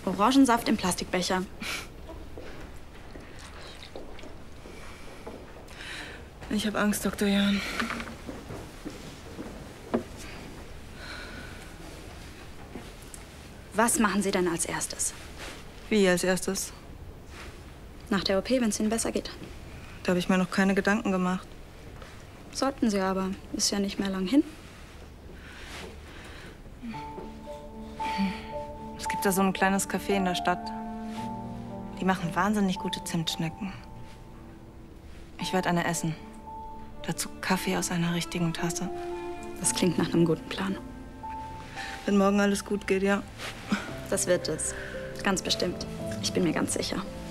Orangensaft im Plastikbecher. Ich habe Angst, Dr. Jahn. Was machen Sie denn als erstes? Wie als erstes? Nach der OP, wenn es Ihnen besser geht. Da habe ich mir noch keine Gedanken gemacht. Sollten Sie aber. Ist ja nicht mehr lang hin. Es gibt da so ein kleines Café in der Stadt. Die machen wahnsinnig gute Zimtschnecken. Ich werde eine essen. Dazu Kaffee aus einer richtigen Tasse. Das klingt nach einem guten Plan. Wenn morgen alles gut geht, ja. Das wird es. Ganz bestimmt. Ich bin mir ganz sicher.